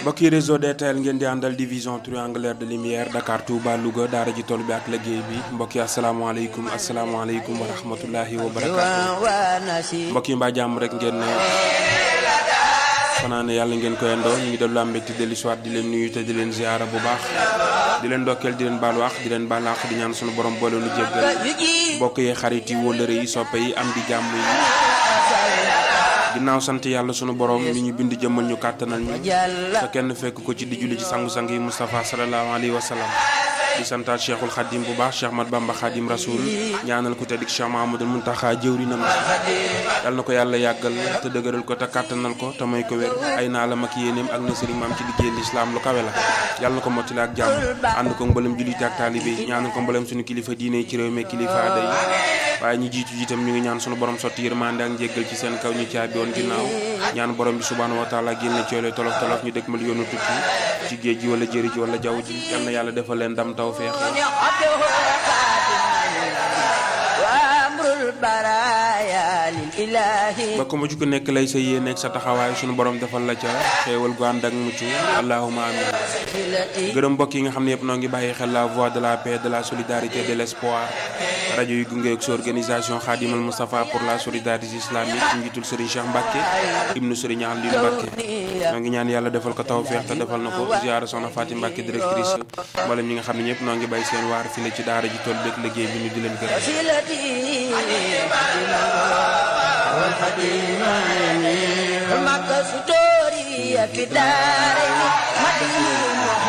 mbokki réseau DTL ngeen di àndal division triangulaire de lumière Dakar Touba Louga daara ji toll bi ak liggéey bi mbokki asalaamaaleykum asalaamaaleykum wa rahmatullahi wa barakaatu mbokki mbaa jàmm rek ngeen ne fanaane yàlla ngeen koy ndoo ñu ngi dellu am mbégte dellu soit di leen nuyu te di leen ziara bu baax di leen ndokkeel di leen baalu wax di leen baal wax di ñaan sunu borom boole nu jéggal mbokk yi xarit yi wóllëre yi soppe yi am di jàmm yi ginnaaw sant yàlla sunu borom mi ñu bind jëmmal ñu kàttanal ñu te kenn fekk ko ci di julli ci sangu-sang yi Moustapha sallallahu alayhi wa sallam di santaat Cheikhul Khadim bu baax Cheikh Mat Bamba Khadim Rasoul ñaanal ko te dik Cheikh Mahamadul Muntaxa jëwrinam yal na ko yàlla yàggal te dëgëral ko te kàttanal ko te may ko wér ay naalam ak yéeneem ak na sëriñ maam ci liggéey lislaam lu kawe la yal na ko mottali ak jàmm ànd ko mbalam jullit ak taalibe yi ñaanal ko mbalam suñu kilifa diine ci réew mi kilifa aada yi waaye ñi jiitu jiitam ñu ngi ñaan sunu borom sotti yërmande ak njéggal ci seen kaw ñu caabi woon ginnaaw ñaan borom bi subhanahu wa taala génne coole tolof tolof ñu dëkk mal yoonu tukki ci géej gi wala jëri ji wala jaww ji yal na yàlla defal leen ndam taw feex ba ko ma jukko nekk lay sa yéene ak sa taxawaay sunu borom defal la ca xéewal gu ànd ak mucc allahumma amin gërëm mbokk yi nga xam ne yëpp noo ngi bàyyi xel la voix de la paix de la solidarité de l'espoir rajo yu gunge ak sa organisation Khadimal Moustapha pour la solidarité islamique ci njiitul Serigne Cheikh Mbacke ibnu Serigne Aliou Mbacke noo ngi ñaan yàlla defal ko tawfeex te defal na ko ziara soxna Fatim Mbacke directrice mboolem ñi nga xam ne ñëpp noo ngi bàyyi seen waar fi la ci daara ji toll beeg liggéey bi ñu di leen gërëm والحديث